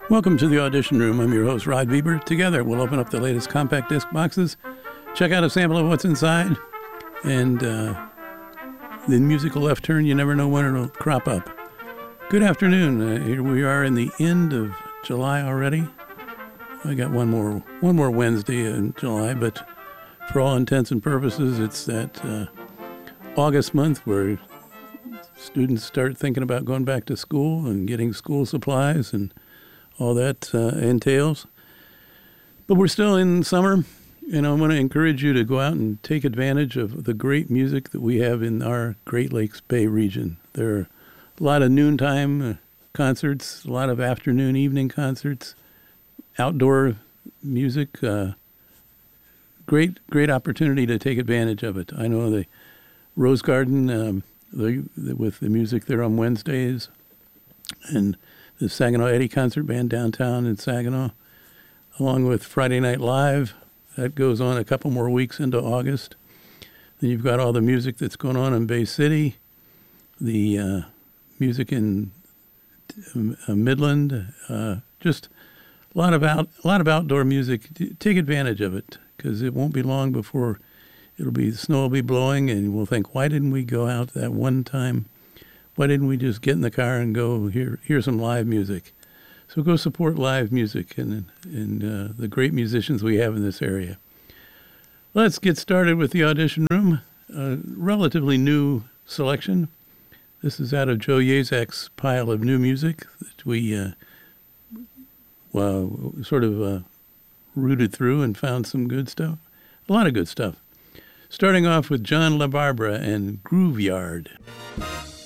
Welcome to the Audition Room. I'm your host, Rod Bieber. Together, we'll open up the latest compact disc boxes, check out a sample of what's inside, and the musical left turn, you never know when it'll crop up. Good afternoon. Here we are in the end of July already. I got one more Wednesday in July, but for all intents and purposes, it's that August month where students start thinking about going back to school and getting school supplies and all that entails. But we're still in summer, and I want to encourage you to go out and take advantage of the great music that we have in our Great Lakes Bay region. There are a lot of noontime concerts, a lot of afternoon, evening concerts, outdoor music. Great opportunity to take advantage of it. I know the Rose Garden with the music there on Wednesdays, and the Saginaw Eddy Concert Band downtown in Saginaw, along with Friday Night Live. That goes on a couple more weeks into August. Then you've got all the music that's going on in Bay City, the music in Midland, just a lot of outdoor music. Take advantage of it, because it won't be long before snow will be blowing, and we'll think, why didn't we go out that one time? Why didn't we just get in the car and go hear some live music? So go support live music and the great musicians we have in this area. Let's get started with the Audition Room. A relatively new selection. This is out of Joe Yazak's pile of new music that we sort of rooted through and found some good stuff. A lot of good stuff. Starting off with John LaBarbera and Groove Yard.